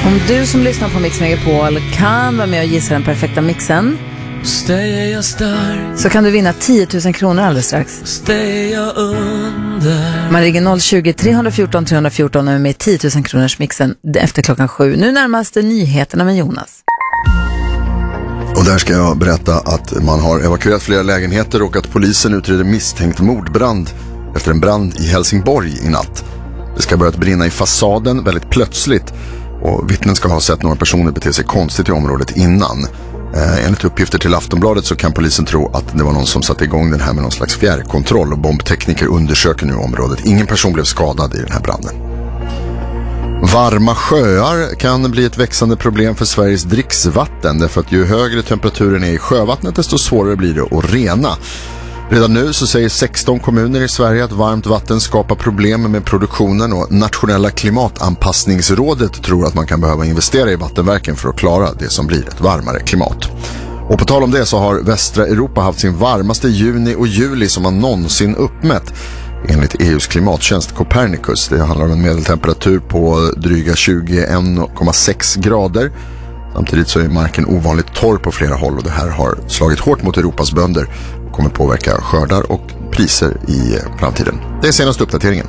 Om du som lyssnar på Mix Megapol kan vara med och gissa den perfekta mixen, så kan du vinna 10 000 kronor alldeles strax. Man ringer 020-314 314 och är med i 10 000 kronors mixen efter klockan 7. Nu närmast nyheterna med Jonas. Och där ska jag berätta att man har evakuerat flera lägenheter och att polisen utreder misstänkt mordbrand efter en brand i Helsingborg i natt. Det ska ha börjat brinna i fasaden väldigt plötsligt och vittnen ska ha sett några personer bete sig konstigt i området innan. Enligt uppgifter till Aftonbladet så kan polisen tro att det var någon som satte igång den här med någon slags fjärrkontroll och bombtekniker undersöker nu området. Ingen person blev skadad i den här branden. Varma sjöar kan bli ett växande problem för Sveriges dricksvatten därför att ju högre temperaturen är i sjövattnet desto svårare blir det att rena. Redan nu så säger 16 kommuner i Sverige att varmt vatten skapar problem med produktionen och Nationella klimatanpassningsrådet tror att man kan behöva investera i vattenverken för att klara det som blir ett varmare klimat. Och på tal om det så har västra Europa haft sin varmaste juni och juli som man någonsin uppmätt. Enligt EUs klimattjänst Copernicus. Det handlar om en medeltemperatur på dryga 21,6 grader. Samtidigt så är marken ovanligt torr på flera håll och det här har slagit hårt mot Europas bönder och kommer påverka skördar och priser i framtiden. Det är senaste uppdateringen.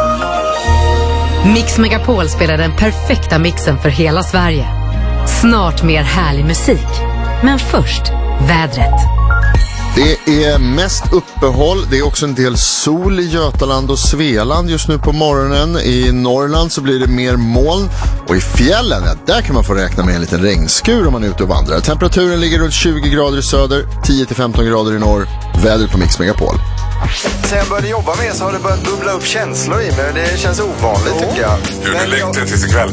Mix Megapol spelar den perfekta mixen för hela Sverige. Snart mer härlig musik. Men först, vädret. Det är mest uppehåll, det är också en del sol i Götaland och Svealand just nu på morgonen. I Norrland så blir det mer moln och i fjällen, där kan man få räkna med en liten regnskur om man är ute och vandrar. Temperaturen ligger runt 20 grader i söder, 10-15 grader i norr. Väder på Mix Megapol. Sen jag började jobba med så har det börjat bubbla upp känslor i mig. Det känns ovanligt tycker jag. Du längtar tills ikväll.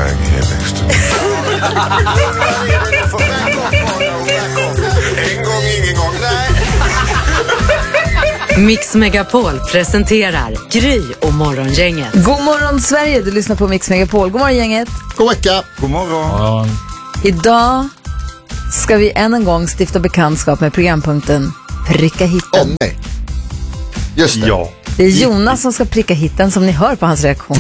En gång, ingen gång. Nej. Mix Megapol presenterar Gry och Morgongänget. God morgon Sverige, du lyssnar på Mix Megapol. God morgon gänget. God vecka. God morgon. Idag ska vi än en gång stifta bekantskap med programpunkten Pricka hitten. Nej. Just det. Ja. Det är Jonas som ska pricka hitten som ni hör på hans reaktion.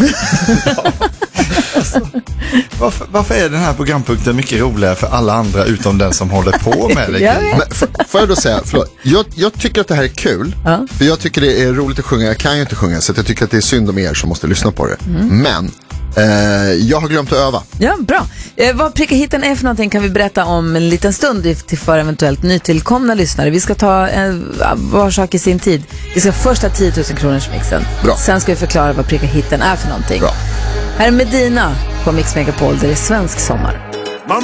Varför är den här programpunkten mycket roligare för alla andra utom den som håller på med det? Får jag då säga, förlåt, jag tycker att det här är kul. Ja. För jag tycker det är roligt att sjunga. Jag kan ju inte sjunga så jag tycker att det är synd om er som måste lyssna på det. Men jag har glömt att öva. Ja, bra. Vad pricka hitten är för någonting kan vi berätta om en liten stund till för eventuellt nytillkomna lyssnare. Vi ska ta var sak i sin tid. Vi ska först ha 10 000 kronors mixen. Bra. Sen ska vi förklara vad pricka hitten är för någonting. Bra. Här är Medina på Mix Megapol där det är svensk sommar.